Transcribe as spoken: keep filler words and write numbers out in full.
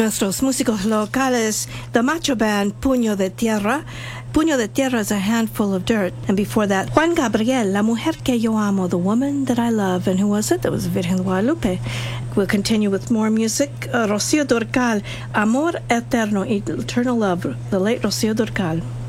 Nuestros músicos locales, the macho band Puño de Tierra. Puño de Tierra is a handful of dirt. And before that, Juan Gabriel, La Mujer que Yo Amo, The Woman That I Love. And who was it? That was Virgen de Guadalupe. We'll continue with more music. Uh, Rocío Dúrcal, Amor Eterno, Eternal Love, the late Rocío Dúrcal.